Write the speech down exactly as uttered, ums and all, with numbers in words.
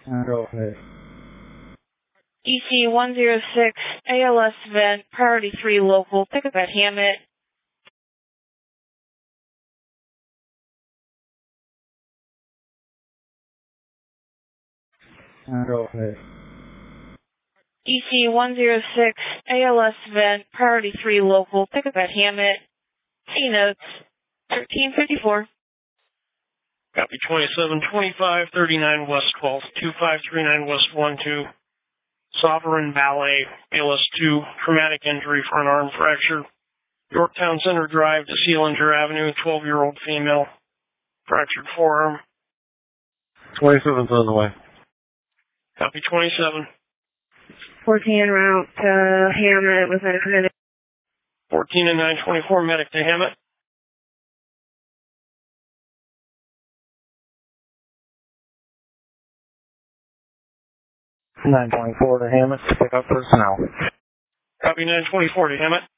Go ahead. E C one zero six, A L S event, priority three local, pick up at Hammett. Go ahead. E C one zero six, A L S event, priority three local, pick up at Hammett. C notes, thirteen fifty-four. Copy twenty-seven twenty-five, thirty-nine West twelfth, two five three nine West one two. Sovereign Ballet, A L S two, traumatic injury for an arm fracture. Yorktown Center Drive to Sealinger Avenue, twelve-year-old female, fractured forearm. twenty-seven's on the way. Copy twenty-seven. fourteen en route to Hammett with medic minute. fourteen and nine twenty-four, medic to Hammett. nine twenty-four to Hammett to pick up personnel. Copy nine twenty-four to Hammett.